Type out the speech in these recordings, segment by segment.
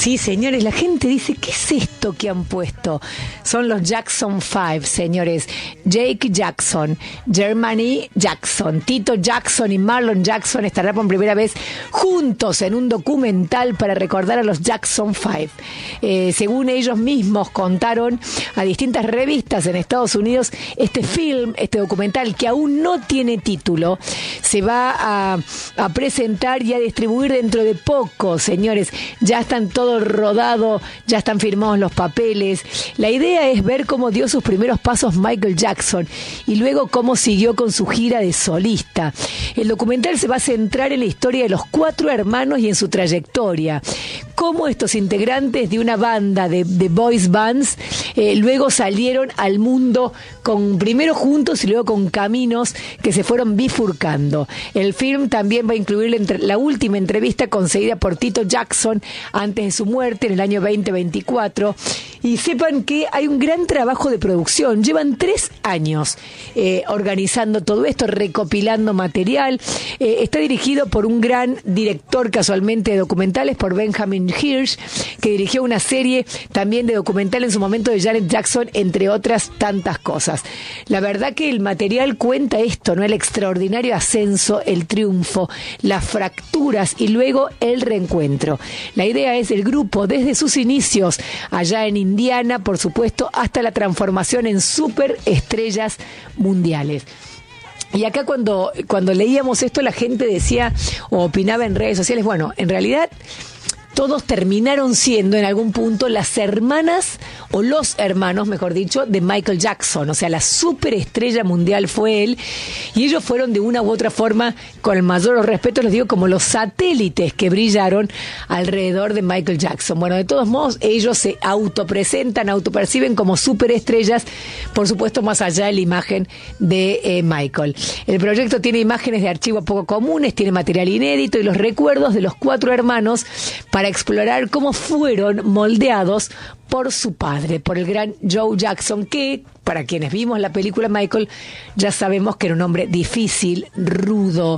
Sí, señores, la gente dice, ¿qué es esto que han puesto? Son los Jackson 5, señores. Jake Jackson, Jermaine Jackson, Tito Jackson y Marlon Jackson estarán por primera vez juntos en un documental para recordar a los Jackson 5. Según ellos mismos contaron a distintas revistas en Estados Unidos, este documental que aún no tiene título, se va a presentar y a distribuir dentro de poco, señores. Ya están todo rodado, ya están firmados los papeles. La idea es ver cómo dio sus primeros pasos Michael Jackson y luego cómo siguió con su gira de solista. El documental se va a centrar en la historia de los 4 hermanos y en su trayectoria. Cómo estos integrantes de una banda de boys bands luego salieron al mundo primero juntos y luego con caminos que se fueron bifurcando. El film también va a incluir la última entrevista concedida por Tito Jackson antes de su muerte en el año 2024. Y sepan que hay un gran trabajo de producción. Llevan 3 años organizando todo esto, recopilando material. Está dirigido por un gran director casualmente de documentales, por Benjamin Hirsch, que dirigió una serie también de documental en su momento de Janet Jackson, entre otras tantas cosas. La verdad que el material cuenta esto, ¿no? El extraordinario ascenso, el triunfo, las fracturas y luego el reencuentro. La idea es el grupo desde sus inicios allá en Indiana, por supuesto, hasta la transformación en superestrellas mundiales. Y acá cuando leíamos esto, la gente decía o opinaba en redes sociales, bueno, en realidad todos terminaron siendo en algún punto las hermanas o los hermanos, mejor dicho, de Michael Jackson. O sea, la superestrella mundial fue él y ellos fueron de una u otra forma, con el mayor respeto les digo, como los satélites que brillaron alrededor de Michael Jackson. Bueno, de todos modos, ellos se autoperciben como superestrellas, por supuesto, más allá de la imagen de Michael. El proyecto tiene imágenes de archivo poco comunes, tiene material inédito y los recuerdos de los 4 hermanos para explorar cómo fueron moldeados por su padre, por el gran Joe Jackson, que para quienes vimos la película Michael, ya sabemos que era un hombre difícil, rudo,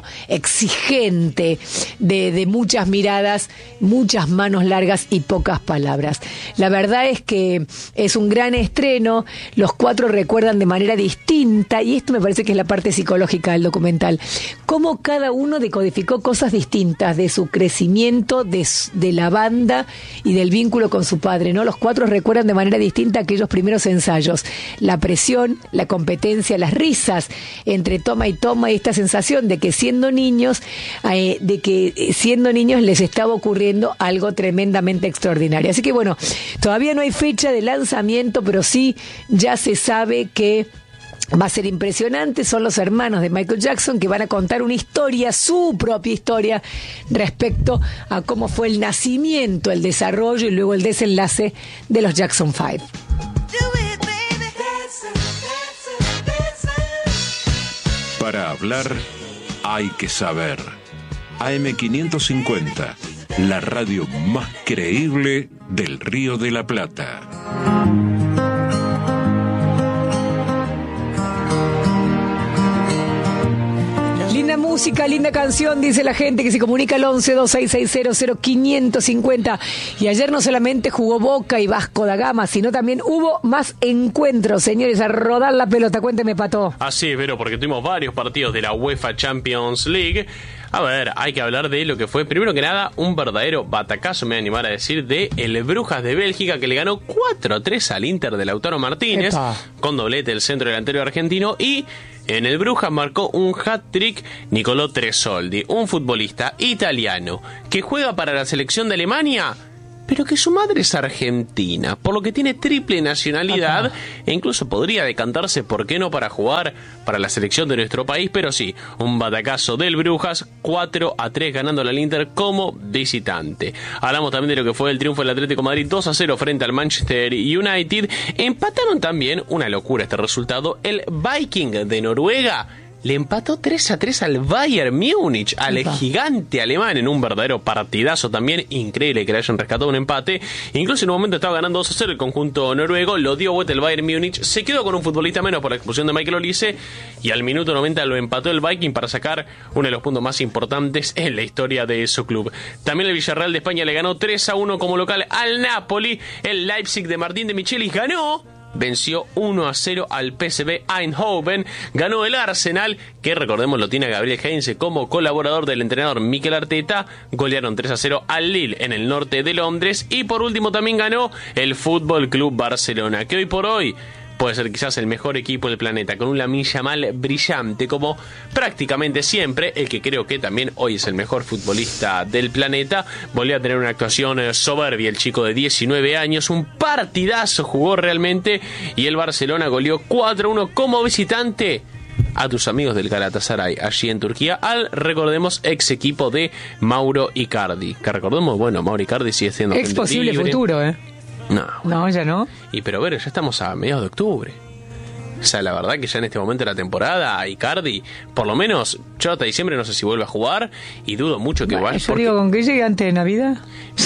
exigente, de muchas miradas, muchas manos largas y pocas palabras. La verdad es que es un gran estreno, los 4 recuerdan de manera distinta, y esto me parece que es la parte psicológica del documental, cómo cada uno decodificó cosas distintas de su crecimiento, de la banda y del vínculo con su padre, ¿no? Los 4 recuerdan de manera distinta aquellos primeros ensayos, la presión, la competencia, las risas entre toma y toma y esta sensación de que siendo niños les estaba ocurriendo algo tremendamente extraordinario. Así que bueno, todavía no hay fecha de lanzamiento, pero sí ya se sabe que va a ser impresionante. Son los hermanos de Michael Jackson que van a contar una historia, su propia historia, respecto a cómo fue el nacimiento, el desarrollo y luego el desenlace de los Jackson 5. Para hablar hay que saber. AM550, la radio más creíble del Río de la Plata. Linda música, linda canción, dice la gente que se comunica al 11-2660-0550. Y ayer no solamente jugó Boca y Vasco da Gama, sino también hubo más encuentros, señores, a rodar la pelota. Cuénteme, Pato. Así es, Vero, porque tuvimos varios partidos de la UEFA Champions League. A ver, hay que hablar de lo que fue, primero que nada, un verdadero batacazo, me voy a animar a decir, de el Brujas de Bélgica, que le ganó 4-3 al Inter de Lautaro Martínez, con doblete del centro delantero argentino, y en el Brujas marcó un hat-trick Nicolò Tresoldi, un futbolista italiano que juega para la selección de Alemania, pero que su madre es argentina, por lo que tiene triple nacionalidad e incluso podría decantarse, ¿por qué no?, para jugar para la selección de nuestro país. Pero sí, un batacazo del Brujas, 4-3 ganando al Inter como visitante. Hablamos también de lo que fue el triunfo del Atlético de Madrid 2-0 frente al Manchester United. Empataron también, una locura este resultado, el Viking de Noruega le empató 3-3 al Bayern Múnich, al gigante alemán, en un verdadero partidazo también. Increíble que le hayan rescatado un empate. Incluso en un momento estaba ganando 2-0 el conjunto noruego, lo dio vuelta el Bayern Múnich, se quedó con un futbolista menos por la expulsión de Michael Olise, y al minuto 90 lo empató el Viking para sacar uno de los puntos más importantes en la historia de su club. También el Villarreal de España le ganó 3-1 como local al Napoli. El Leipzig de Martín de Michelis venció 1-0 al PSV Eindhoven. Ganó el Arsenal, que recordemos lo tiene a Gabriel Heinze como colaborador del entrenador Mikel Arteta. Golearon 3-0 al Lille en el norte de Londres. Y por último también ganó el Fútbol Club Barcelona, que hoy por hoy puede ser quizás el mejor equipo del planeta, con un Lamine Yamal brillante, como prácticamente siempre. El que creo que también hoy es el mejor futbolista del planeta. Volvió a tener una actuación soberbia el chico de 19 años. Un partidazo jugó realmente. Y el Barcelona goleó 4-1 como visitante a tus amigos del Galatasaray, allí en Turquía, al, recordemos, ex equipo de Mauro Icardi. Que recordemos, bueno, Mauro Icardi sigue siendo ex posible libre. Futuro, No, ya no. Y pero ver, ya estamos a mediados de octubre. O sea, la verdad que ya en este momento de la temporada, Icardi, por lo menos, yo hasta diciembre no sé si vuelve a jugar, y dudo mucho que vaya. Yo digo, ¿con qué llegue antes de Navidad?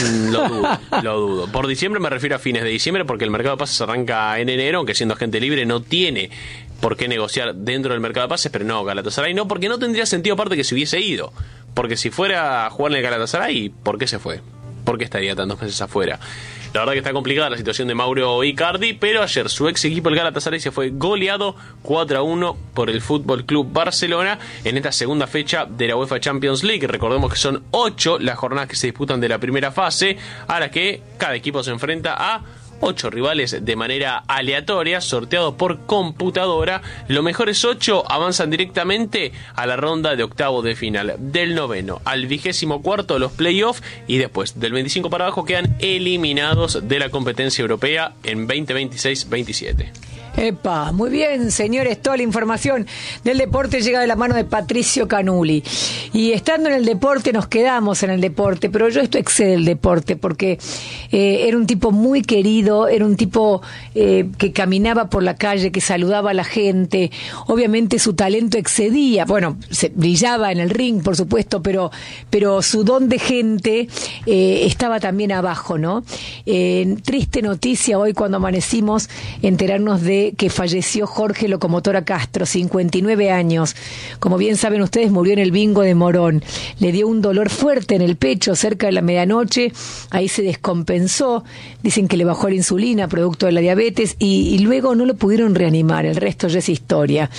Lo dudo. Por diciembre me refiero a fines de diciembre, porque el mercado de pases arranca en enero, aunque siendo agente libre no tiene por qué negociar dentro del mercado de pases, pero no, Galatasaray no, porque no tendría sentido aparte que se hubiese ido. Porque si fuera a jugar en el Galatasaray, ¿por qué se fue? ¿Por qué estaría tantos meses afuera? La verdad que está complicada la situación de Mauro Icardi, pero ayer su ex equipo, el Galatasaray, se fue goleado 4-1 por el Fútbol Club Barcelona en esta segunda fecha de la UEFA Champions League. Recordemos que son 8 las jornadas que se disputan de la primera fase, a la que cada equipo se enfrenta a 8 rivales de manera aleatoria, sorteados por computadora. Los mejores 8 avanzan directamente a la ronda de octavos de final. Del 9º al 24º los playoffs, y después del 25 para abajo quedan eliminados de la competencia europea en 2026-27. Epa, muy bien, señores, toda la información del deporte llega de la mano de Patricio Canuli. Y estando en el deporte, nos quedamos en el deporte, pero yo esto excede el deporte, porque era un tipo muy querido, era un tipo que caminaba por la calle, que saludaba a la gente. Obviamente su talento excedía, bueno, brillaba en el ring, por supuesto, pero su don de gente estaba también abajo, ¿no? Triste noticia hoy cuando amanecimos, enterarnos de que falleció Jorge Locomotora Castro, 59 años. Como bien saben ustedes, murió en el bingo de Morón. Le dio un dolor fuerte en el pecho cerca de la medianoche, ahí se descompensó, dicen que le bajó la insulina producto de la diabetes, y luego no lo pudieron reanimar, el resto ya es historia.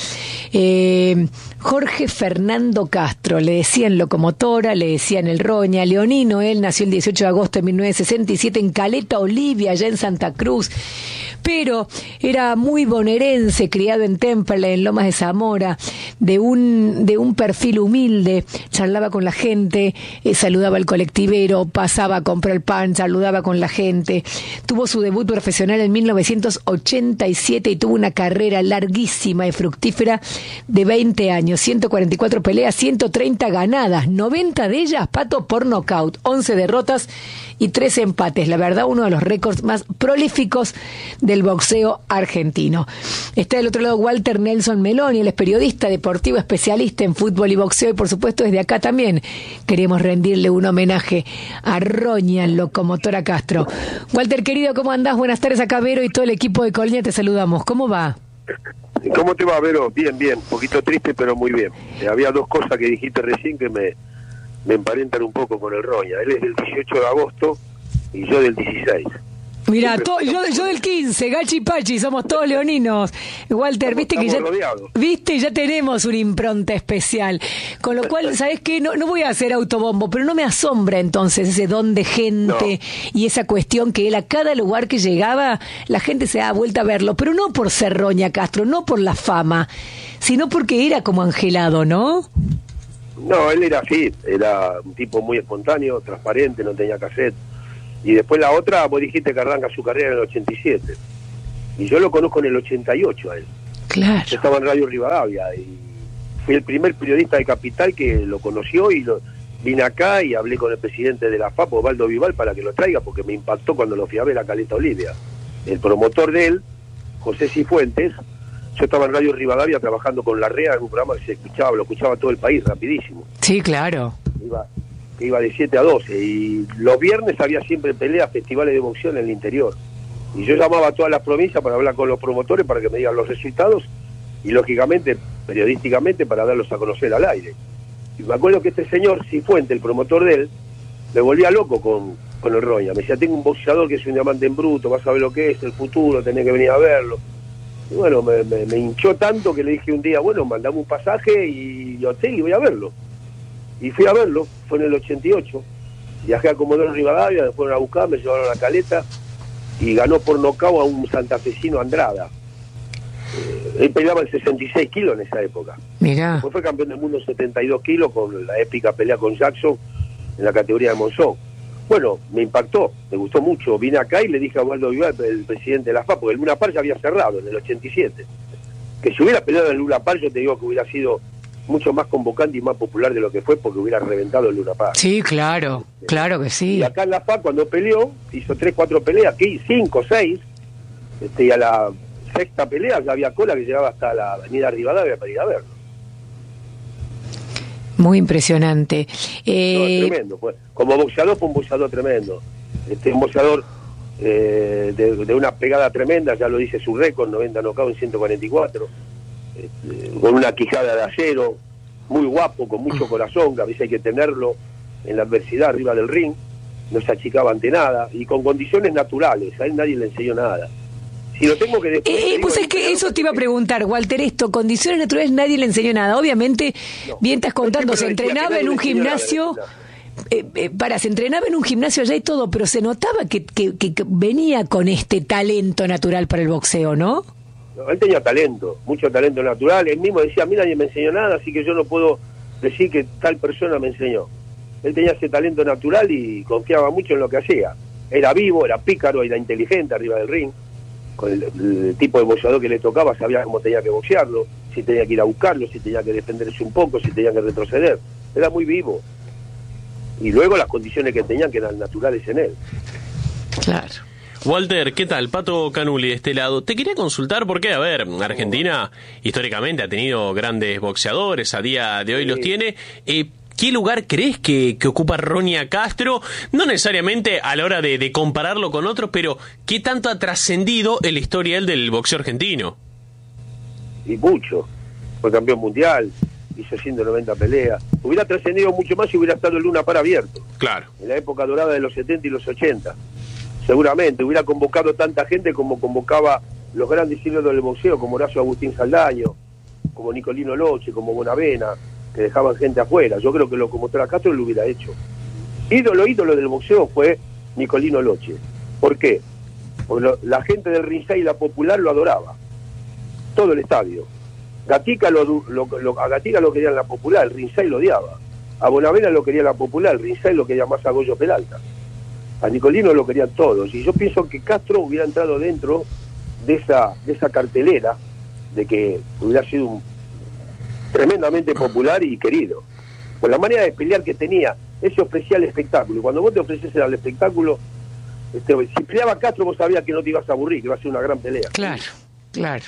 Jorge Fernando Castro, le decían Locomotora, le decían el Roña, leonino. Él nació el 18 de agosto de 1967 en Caleta Olivia, allá en Santa Cruz, pero era muy bonaerense, criado en Temperley, en Lomas de Zamora, de un perfil humilde. Charlaba con la gente, saludaba al colectivero, pasaba a comprar pan, saludaba con la gente. Tuvo su debut profesional en 1987 y tuvo una carrera larguísima y fructífera de 20 años, 144 peleas, 130 ganadas, 90 de ellas, Pato, por nocaut, 11 derrotas y 3 empates. La verdad, uno de los récords más prolíficos del boxeo argentino. Está del otro lado Walter Nelson Meloni, él es periodista deportivo, especialista en fútbol y boxeo, y por supuesto desde acá también queremos rendirle un homenaje a Roña Locomotora Castro. Walter, querido, ¿cómo andás? Buenas tardes, acá Vero y todo el equipo de Colonia te saludamos. ¿Cómo va? ¿Cómo te va, Vero? Bien, bien, un poquito triste, pero muy bien. Había 2 cosas que dijiste recién que me emparentan un poco con el Roña. Él es del 18 de agosto y yo del 16. Mirá, yo del 15, Gachi Pachi, somos todos leoninos. Walter, viste que ya tenemos una impronta especial. Con lo cual, ¿sabés qué? No voy a hacer autobombo, pero no me asombra entonces ese don de gente y esa cuestión que él a cada lugar que llegaba, la gente se da vuelta a verlo, pero no por ser Roña Castro, no por la fama, sino porque era como angelado, ¿no? No, él era así, era un tipo muy espontáneo, transparente, no tenía cassette. Y después la otra, vos dijiste que arranca su carrera en el 87. Y yo lo conozco en el 88 a él. Claro. Yo estaba en Radio Rivadavia y fui el primer periodista de Capital que lo conoció, y vine acá y hablé con el presidente de la FAP, Osvaldo Vival, para que lo traiga, porque me impactó cuando lo fui a ver a Caleta Olivia. El promotor de él, José Cifuentes, Yo estaba en Radio Rivadavia trabajando con Larrea en un programa que se escuchaba, lo escuchaba todo el país rapidísimo. Sí, claro. Iba de 7 a 12 y los viernes había siempre peleas, festivales de boxeo en el interior. Y yo llamaba a todas las provincias para hablar con los promotores para que me digan los resultados y lógicamente, periodísticamente, para darlos a conocer al aire. Y me acuerdo que este señor Cifuente, el promotor de él, me volvía loco con el Roña. Me decía, tengo un boxeador que es un diamante en bruto, vas a ver lo que es, el futuro, tenés que venir a verlo. Y bueno, me hinchó tanto que le dije un día, bueno, mandame un pasaje y hotel y voy a verlo. Y fui a verlo, fue en el 88. Viajé a Comodoro Rivadavia, me fueron a buscar, me llevaron a la Caleta y ganó por nocaut a un santafesino Andrada. Él peleaba en 66 kilos en esa época. Mirá. Después fue campeón del mundo en 72 kilos con la épica pelea con Jackson en la categoría de Monzón. Bueno, me impactó, me gustó mucho. Vine acá y le dije a Waldo Vivar, el presidente de la FA, porque el Luna Park ya había cerrado en el 87. Que si hubiera peleado en el Luna Park, yo te digo que hubiera sido mucho más convocante y más popular de lo que fue, porque hubiera reventado el Luna Park. Sí, claro, claro que sí. Y acá en la FA, cuando peleó, hizo 3, 4 peleas, aquí 5, 6, y a la sexta pelea ya había cola que llegaba hasta la avenida Rivadavia para ir a verlo. Muy impresionante. No, tremendo, pues. Como boxeador fue un boxeador tremendo. Un boxeador de una pegada tremenda, ya lo dice su récord, 90 knockouts en 144, con una quijada de acero, muy guapo, con mucho corazón, que a veces hay que tenerlo en la adversidad arriba del ring, no se achicaba ante nada, y con condiciones naturales, a él nadie le enseñó nada. Si lo tengo que después, pues es que eso te iba a preguntar, Walter, condiciones naturales nadie le enseñó nada. Obviamente, no. Bien estás contando, se entrenaba en un gimnasio, se entrenaba en un gimnasio allá y todo, pero se notaba que venía con este talento natural para el boxeo, ¿no? No, él tenía talento, mucho talento natural. Él mismo decía, a mí nadie me enseñó nada, así que yo no puedo decir que tal persona me enseñó. Él tenía ese talento natural y confiaba mucho en lo que hacía. Era vivo, era pícaro, era inteligente arriba del ring. Con el tipo de boxeador que le tocaba, sabía cómo tenía que boxearlo, si tenía que ir a buscarlo, si tenía que defenderse un poco, si tenía que retroceder. Era muy vivo. Y luego las condiciones que tenían, que eran naturales en él. Claro. Walter, ¿qué tal? Pato Canuli de este lado. Te quería consultar porque, a ver, Argentina históricamente ha tenido grandes boxeadores, a día de hoy los tiene. ¿Qué lugar crees que ocupa Roña Castro? No necesariamente a la hora de compararlo con otros, pero ¿qué tanto ha trascendido en la historia del boxeo argentino? Y mucho. Fue campeón mundial, hizo 190 peleas. Hubiera trascendido mucho más si hubiera estado el Luna Park abierto. Claro. En la época dorada de los 70 y los 80. Seguramente, hubiera convocado tanta gente como convocaba los grandes ídolos del boxeo, como Horacio Agustín Saldaño, como Nicolino Loche, como Bonavena, que dejaban gente afuera. Yo creo que lo como Castro lo hubiera hecho. Ídolo del boxeo fue Nicolino Loche. ¿Por qué? Porque la gente del Ringside y la popular lo adoraba. Todo el estadio. Gatica a Gatica lo quería en la popular, el Ringside lo odiaba. A Bonavena lo quería en la popular, el Ringside lo quería más a Goyo Peralta. A Nicolino lo querían todos. Y yo pienso que Castro hubiera entrado dentro de esa cartelera, de que hubiera sido tremendamente popular y querido. Por la manera de pelear que tenía, ese ofrecía el espectáculo. Y cuando vos te ofreces al espectáculo, si peleaba Castro, vos sabías que no te ibas a aburrir, que iba a ser una gran pelea. Claro, claro.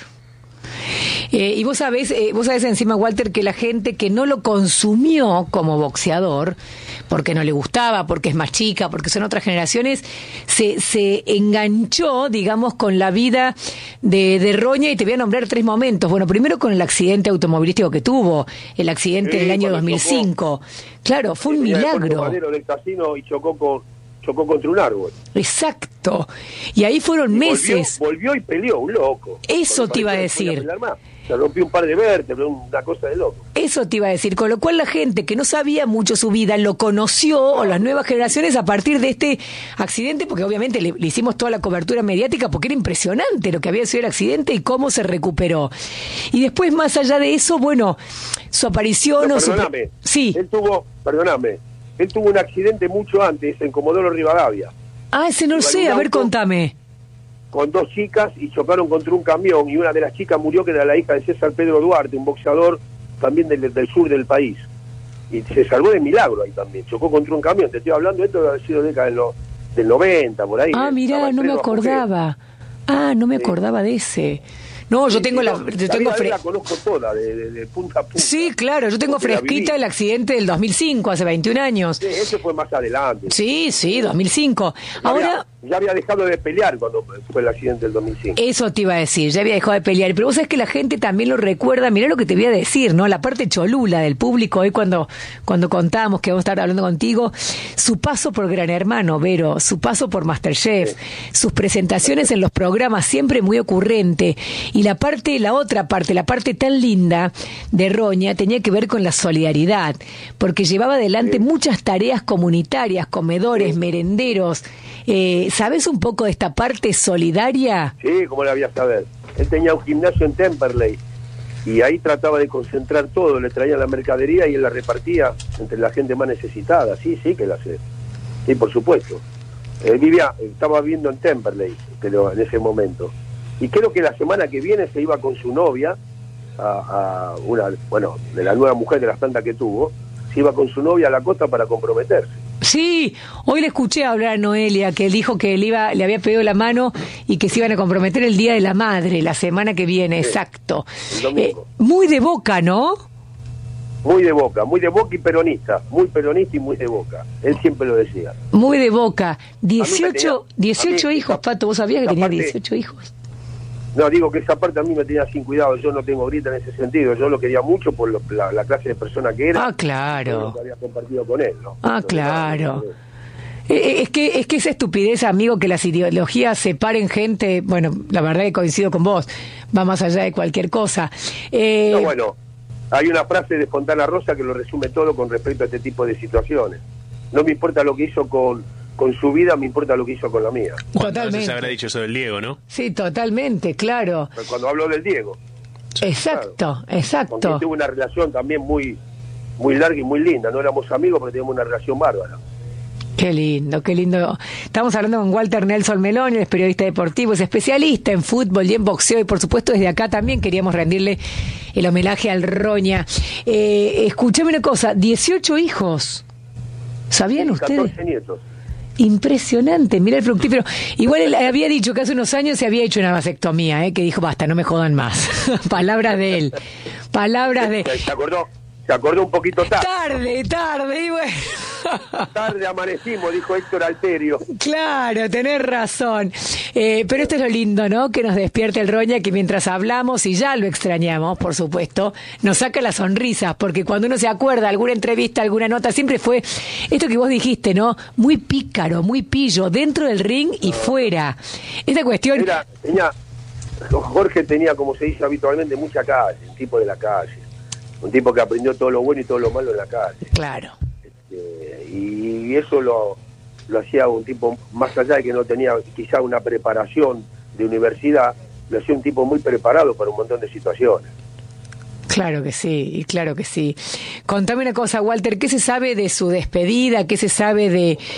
Y vos sabés encima, Walter, que la gente que no lo consumió como boxeador, porque no le gustaba, porque es más chica, porque son otras generaciones, se enganchó, digamos, con la vida de Roña, y te voy a nombrar 3 momentos. Bueno, primero con el accidente automovilístico que tuvo, el accidente del año 2005. Claro, fue un milagro. Del casino y chocó contra un árbol. Exacto. Y ahí fueron meses. Volvió y peleó, un loco. Eso te iba a decir. Se rompió un par de vértebras, una cosa de loco. Eso te iba a decir, con lo cual la gente que no sabía mucho su vida lo conoció, o las nuevas generaciones, a partir de este accidente, porque obviamente le hicimos toda la cobertura mediática, porque era impresionante lo que había sido el accidente y cómo se recuperó. Y después, más allá de eso, bueno, su aparición... Perdóname, sí. Él tuvo un accidente mucho antes en Comodoro Rivadavia. Ah, ese no lo sé, a ver, contame. Con 2 chicas y chocaron contra un camión, y una de las chicas murió, que era la hija de César Pedro Duarte, un boxeador también del sur del país. Y se salvó de milagro ahí también, chocó contra un camión. Te estoy hablando, esto debe haber sido década del 90, por ahí. Ah, mirá, no me acordaba. No me acordaba de ese. No, yo tengo la conozco toda, de punta a punta. Sí, claro, yo tengo fresquita el accidente del 2005, hace 21 años. Sí, eso fue más adelante. Sí, 2005. Ahora... Ya había dejado de pelear cuando fue el accidente del 2005. Eso te iba a decir, ya había dejado de pelear. Pero vos sabés que la gente también lo recuerda. Mirá lo que te voy a decir, ¿no? La parte cholula del público, hoy cuando contábamos que vamos a estar hablando contigo, su paso por Gran Hermano, Vero, su paso por MasterChef, sus presentaciones en los programas, siempre muy ocurrente. Y la otra parte, la parte tan linda de Roña, tenía que ver con la solidaridad, porque llevaba adelante muchas tareas comunitarias, comedores, merenderos. ¿Sabes un poco de esta parte solidaria? Sí, como la voy a saber. Él tenía un gimnasio en Temperley y ahí trataba de concentrar todo, le traía la mercadería y él la repartía entre la gente más necesitada. Sí, que la sé. Sí, por supuesto. Estaba viviendo en Temperley, pero en ese momento. Y creo que la semana que viene se iba con su novia, de la nueva mujer de las tantas que tuvo, se iba con su novia a la costa para comprometerse. Sí, hoy le escuché hablar a Noelia, que él dijo que le había pedido la mano y que se iban a comprometer el Día de la Madre, la semana que viene, sí, exacto. El domingo. Muy de Boca, ¿no? Muy de Boca y peronista, muy peronista y muy de Boca. Él siempre lo decía. Muy de Boca. 18 hijos, Pato, ¿vos sabías que tenía 18 hijos? No, digo que esa parte a mí me tenía sin cuidado, yo no tengo grita en ese sentido, yo lo quería mucho por la clase de persona que era. Ah, claro. Lo que había compartido con él, ¿no? Ah, claro. Es que esa estupidez, amigo, que las ideologías separen gente, bueno, la verdad que coincido con vos, va más allá de cualquier cosa. No, bueno, hay una frase de Fontana Rosa que lo resume todo con respecto a este tipo de situaciones. No me importa lo que hizo con su vida, me importa lo que hizo con la mía. Totalmente. Se habrá dicho eso del Diego, ¿no? Sí, totalmente, claro. Pero cuando hablo del Diego. Exacto, claro. Exacto. Con quien tuve una relación también muy larga y muy linda. No éramos amigos, pero teníamos una relación bárbara. Qué lindo, qué lindo. Estamos hablando con Walter Nelson Meloni, es periodista deportivo, es especialista en fútbol y en boxeo, y por supuesto desde acá también queríamos rendirle el homenaje al Roña. Escúchame una cosa, 18 hijos. ¿Sabían ustedes? 14 nietos. Impresionante, mira el fructífero. Igual él había dicho que hace unos años se había hecho una vasectomía, que dijo, basta, no me jodan más. Palabras de él. Se acordó un poquito tarde, y bueno. Tarde amanecimos, dijo Héctor Alterio. Claro, tenés razón. Pero esto es lo lindo, ¿no? Que nos despierte el Roña, que mientras hablamos, y ya lo extrañamos, por supuesto, nos saca las sonrisas, porque cuando uno se acuerda, alguna entrevista, alguna nota, siempre fue esto que vos dijiste, ¿no? Muy pícaro, muy pillo, dentro del ring y fuera. Esta cuestión... Jorge tenía, como se dice habitualmente, mucha calle, un tipo de la calle. Un tipo que aprendió todo lo bueno y todo lo malo en la calle. Claro. Y eso lo hacía un tipo, más allá de que no tenía quizá una preparación de universidad, lo hacía un tipo muy preparado para un montón de situaciones. Claro que sí, claro que sí. Contame una cosa, Walter, ¿qué se sabe de su despedida? ¿Qué se sabe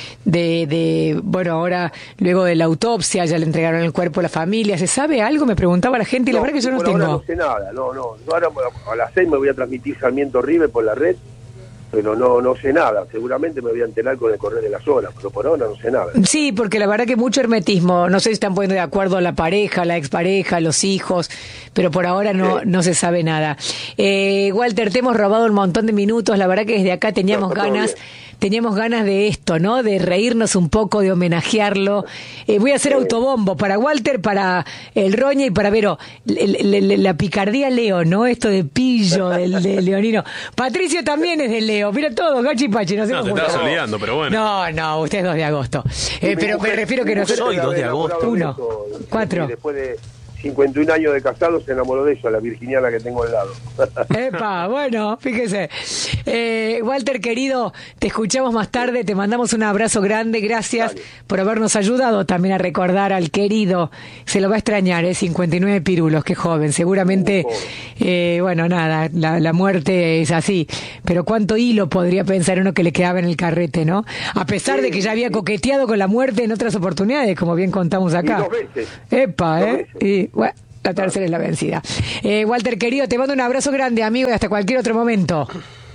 de bueno, ahora, luego de la autopsia, ya le entregaron el cuerpo a la familia? ¿Se sabe algo? Me preguntaba la gente y la verdad que yo no tengo. Ahora no sé nada, no. Yo ahora a las 6 me voy a transmitir Sarmiento River por la red, pero no sé nada. Seguramente me voy a enterar con el correr de las horas, pero por ahora no sé nada. Sí, porque la verdad que mucho hermetismo. No sé si están poniendo de acuerdo la pareja, la expareja, los hijos, pero por ahora no se sabe nada. Walter, te hemos robado un montón de minutos. La verdad que desde acá teníamos ganas de esto, ¿no? De reírnos un poco, de homenajearlo. Voy a hacer autobombo para Walter, para el Roña y para Vero. La picardía Leo, ¿no? Esto de pillo, de leonino. Patricio también es de Leo. Mira todo, Gachi Pachi. No, te estabas olvidando, pero bueno. No, usted es 2 de agosto. Pero me refiero que no soy 2 de agosto. 1, 4. Y después de 51 años de casado se enamoró de ella, la virginiana que tengo al lado. Epa, bueno, fíjese. Walter, querido, te escuchamos más tarde, te mandamos un abrazo grande, gracias por habernos ayudado también a recordar al querido, se lo va a extrañar, 59 pirulos, qué joven, seguramente, bueno, nada, la muerte es así, pero cuánto hilo podría pensar uno que le quedaba en el carrete, ¿no? A pesar de que ya había coqueteado con la muerte en otras oportunidades, como bien contamos acá. Y 2 veces. Epa, y bueno, la tercera es la vencida. Walter, querido, te mando un abrazo grande, amigo, y hasta cualquier otro momento.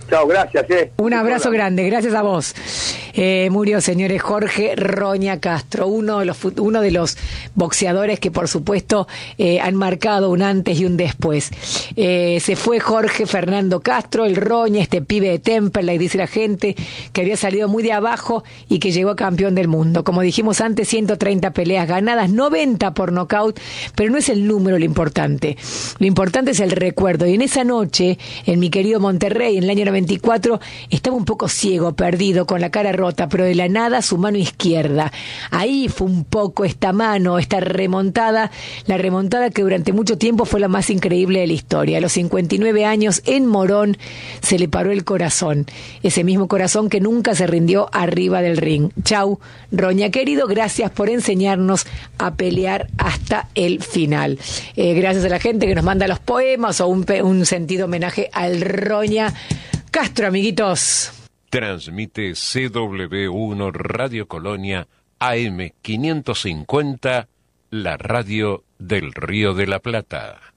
Chao, gracias. Un abrazo grande, gracias a vos. Murió, señores, Jorge Roña Castro, uno de los boxeadores que, por supuesto, han marcado un antes y un después. Se fue Jorge Fernando Castro, el Roña, este pibe de Temperley, dice la gente, que había salido muy de abajo y que llegó a campeón del mundo. Como dijimos antes, 130 peleas ganadas, 90 por nocaut, pero no es el número lo importante. Lo importante es el recuerdo. Y en esa noche, en mi querido Monterrey, en el año 94, estaba un poco ciego, perdido, con la cara rota, pero de la nada su mano izquierda. Ahí fue un poco esta mano, esta remontada, la remontada que durante mucho tiempo fue la más increíble de la historia. A los 59 años, en Morón, se le paró el corazón. Ese mismo corazón que nunca se rindió arriba del ring. Chau, Roña querido, gracias por enseñarnos a pelear hasta el final. Gracias a la gente que nos manda los poemas o un sentido homenaje al Roña Castro, amiguitos. Transmite CW1 Radio Colonia AM 550, la radio del Río de la Plata.